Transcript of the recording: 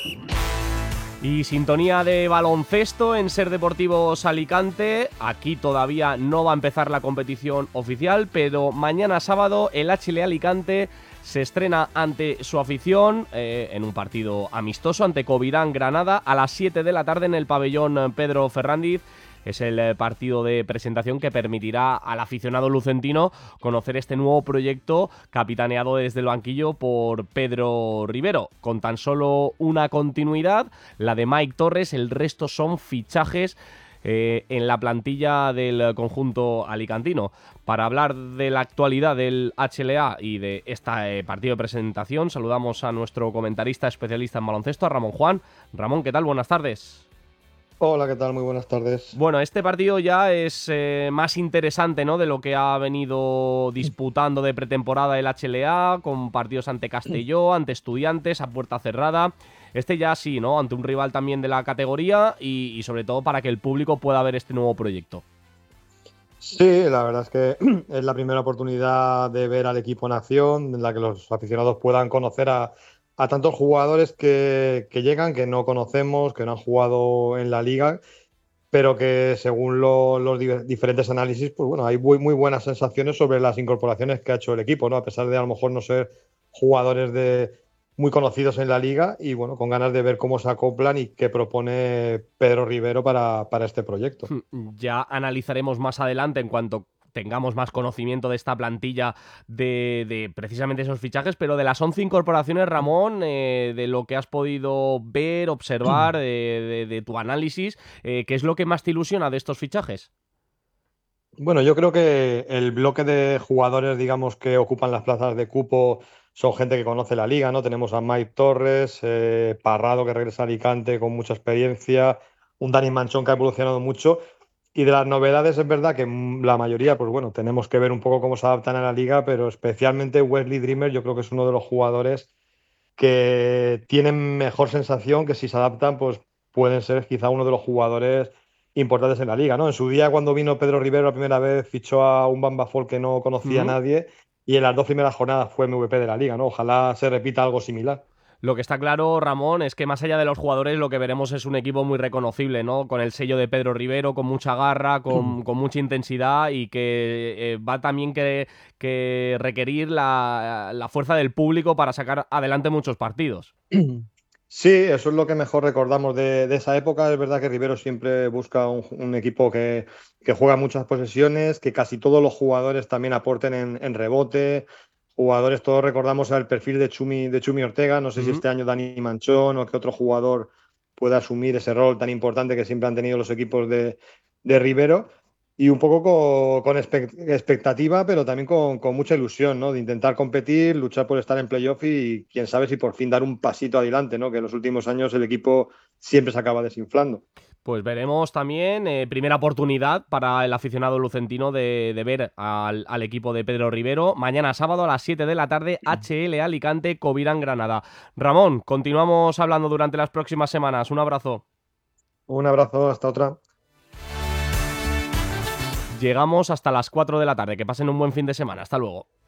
Y sintonía de baloncesto en Ser Deportivos Alicante. Aquí todavía no va a empezar la competición oficial, pero mañana sábado el HL Alicante se estrena ante su afición en un partido amistoso ante Covirán Granada a las 7 de la tarde en el pabellón Pedro Ferrándiz. Es el partido de presentación que permitirá al aficionado lucentino conocer este nuevo proyecto capitaneado desde el banquillo por Pedro Rivero. Con tan solo una continuidad, la de Mike Torres, el resto son fichajes en la plantilla del conjunto alicantino. Para hablar de la actualidad del HLA y de este partido de presentación, saludamos a nuestro comentarista especialista en baloncesto, a Ramón Juan. Ramón, ¿qué tal? Buenas tardes. Hola, ¿qué tal? Muy buenas tardes. Bueno, este partido ya es más interesante, ¿no?, de lo que ha venido disputando de pretemporada el HLA, con partidos ante Castelló, ante Estudiantes, a puerta cerrada. Este ya sí, ¿no?, ante un rival también de la categoría y sobre todo para que el público pueda ver este nuevo proyecto. Sí, la verdad es que es la primera oportunidad de ver al equipo en acción, en la que los aficionados puedan conocer a tantos jugadores que llegan, que no conocemos, que no han jugado en la liga, pero que según los diferentes análisis, pues bueno, hay muy buenas sensaciones sobre las incorporaciones que ha hecho el equipo, ¿no? A pesar de a lo mejor no ser jugadores muy conocidos en la liga y bueno, con ganas de ver cómo se acoplan y qué propone Pedro Rivero para este proyecto. Ya analizaremos más adelante en cuanto tengamos más conocimiento de esta plantilla de precisamente esos fichajes, pero de las 11 incorporaciones, Ramón, de lo que has podido ver, observar, de tu análisis, ¿qué es lo que más te ilusiona de estos fichajes? Bueno, yo creo que el bloque de jugadores, digamos, que ocupan las plazas de cupo son gente que conoce la liga, ¿no? Tenemos a Mike Torres, Parrado, que regresa a Alicante con mucha experiencia, un Dani Manchón que ha evolucionado mucho. Y de las novedades es verdad que la mayoría, pues bueno, tenemos que ver un poco cómo se adaptan a la liga, pero especialmente Wesley Dreamer yo creo que es uno de los jugadores que tienen mejor sensación, que si se adaptan, pues pueden ser quizá uno de los jugadores importantes en la liga, ¿no? En su día, cuando vino Pedro Rivero la primera vez, fichó a un Bamba Fall que no conocía a ¿Mm? nadie y en las dos primeras jornadas fue MVP de la liga, ¿no? Ojalá se repita algo similar. Lo que está claro, Ramón, es que más allá de los jugadores, lo que veremos es un equipo muy reconocible, ¿no? Con el sello de Pedro Rivero, con mucha garra, con mucha intensidad y que va también que requerir la fuerza del público para sacar adelante muchos partidos. Sí, eso es lo que mejor recordamos de esa época. Es verdad que Rivero siempre busca un equipo que juega muchas posesiones, que casi todos los jugadores también aporten en rebote. Jugadores, todos recordamos el perfil de Chumi Ortega. No sé si ¿Mm? este año Dani Manchón o qué otro jugador puede asumir ese rol tan importante que siempre han tenido los equipos de Rivero. Y un poco con expectativa, pero también con mucha ilusión, ¿no? De intentar competir, luchar por estar en playoff y quién sabe si por fin dar un pasito adelante, ¿no? Que en los últimos años el equipo siempre se acaba desinflando. Pues veremos también, primera oportunidad para el aficionado lucentino de ver al equipo de Pedro Rivero. Mañana sábado a las 7 de la tarde, HL Alicante, Covirán Granada. Ramón, continuamos hablando durante las próximas semanas. Un abrazo. Un abrazo, hasta otra. Llegamos hasta las 4 de la tarde. Que pasen un buen fin de semana. Hasta luego.